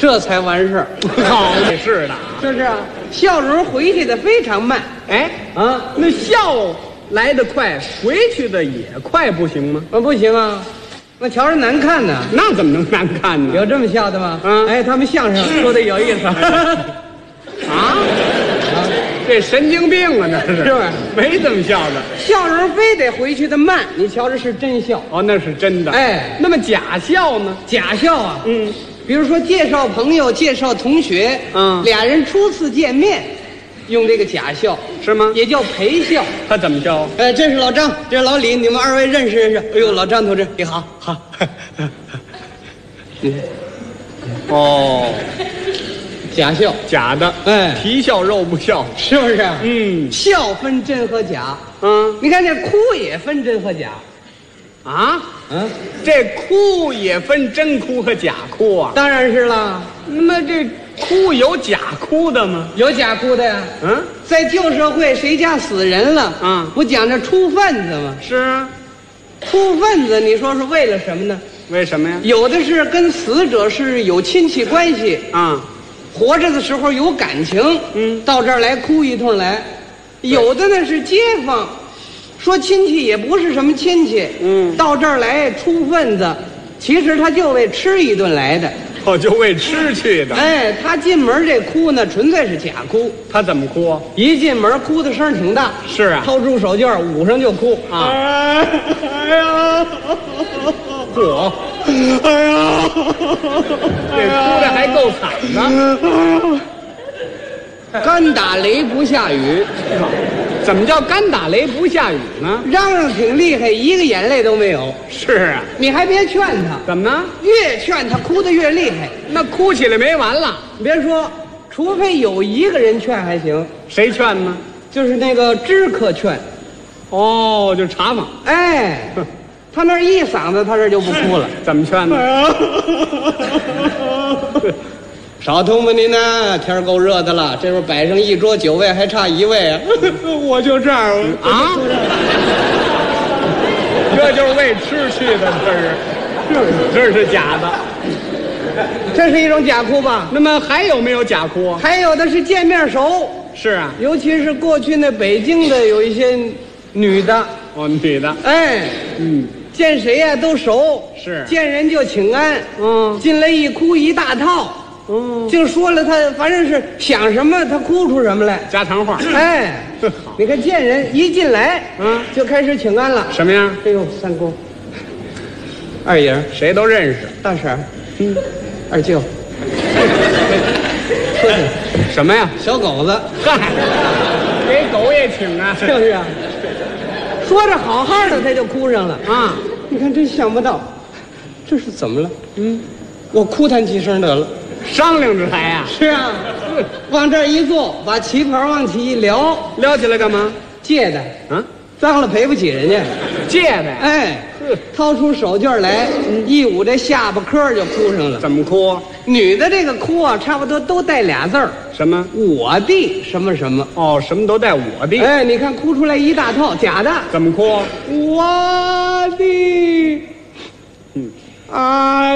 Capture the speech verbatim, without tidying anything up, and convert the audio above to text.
这才完事儿。 好，是的， 是不是啊？笑容回去的非常慢。 哎啊， 那笑来得快，回去的也快，不行吗？ 啊，不行啊，那瞧着难看呢。 那怎么能难看呢？ 有这么笑的吗？ 嗯， 哎，他们相声说的有意思。 啊，这神经病啊，那是是不是？ 没这么笑的， 笑容非得回去的慢，你瞧着是真笑。 哦，那是真的。 哎， 那么假笑呢？ 假笑啊， 嗯， 比如说介绍朋友、介绍同学， 嗯， 俩人初次见面，用这个假笑， 是吗？ 也叫陪笑。 他怎么笑？ 哎，这是老张，这是老李，你们二位认识认识？哎呦，老张同志，你好，好。嗯， 哦， 假笑， 假的， 哎， 皮笑肉不笑， 是不是？ 嗯， 笑分真和假。 嗯， 你看这哭也分真和假。 啊， 嗯， 这哭也分真哭和假哭啊。 当然是了。 那么这哭有假哭的吗？ 有假哭的呀。 嗯， 在旧社会，谁家死人了， 嗯， 不讲这出份子吗？ 是啊。 出份子，你说是为了什么呢？ 为什么呀？ 有的是跟死者是有亲戚关系啊， 活着的时候有感情， 嗯， 到这儿来哭一通来。有的呢是街坊，说亲戚也不是什么亲戚， 嗯， 到这儿来出份子，其实他就为吃一顿来的。 哦，就为吃去的。 哎，他进门这哭呢，纯粹是假哭。 他怎么哭？ 一进门哭的声挺大。 是啊， 掏出手绢捂上就哭啊！哎呀，嚯！哎呀，这哭的还够惨的。 干打雷不下雨， 怎么叫干打雷不下雨呢？ 嚷嚷挺厉害，一个眼泪都没有。 是啊， 你还别劝他， 怎么呢？ 越劝他哭得越厉害。 那哭起来没完了。 你别说，除非有一个人劝还行。 谁劝呢？ 就是那个知客劝。 哦，就茶坊。 哎，他那一嗓子，他这就不哭了。 怎么劝呢？ 少通吧您呢，天儿够热的了，这会儿摆上一桌酒位，还差一位啊！我就这样啊，这就是为吃去的，这是，这是假的， 这是一种假哭吧？ 那么还有没有假哭？ 还有的是见面熟。 是啊， 尤其是过去那北京的有一些女的， 哦，女的， 哎， 嗯， 见谁呀、都熟， 是见人就请安， 嗯， 进来一哭一大套。 嗯， 净说了他，反正是想什么他哭出什么来， 家常话。 哎，你看见人一进来， 嗯， 就开始请安了。 什么样？ 哎呦，三姑、二爷、 谁都认识。 大婶儿，嗯，二舅，说去， 什么呀？ 小狗子， 嗨，给狗也请啊， 是不是啊？说着好好的，他就哭上了啊！ 你看，真想不到，这是怎么了？嗯，我哭叹几声得了。 商量着来呀？ 是啊，往这儿一坐，把旗袍往起一撩， 撩起来干嘛？ 借的， 啊， 脏了赔不起人家。 借的。 哎，掏出手绢来，一捂这下巴颏就哭上了。 怎么哭？ 女的这个哭啊，差不多都带俩字儿， 什么？ 我的什么什么。 哦，什么都带我的。 哎，你看哭出来一大套，假的。 怎么哭？ 我的，嗯啊。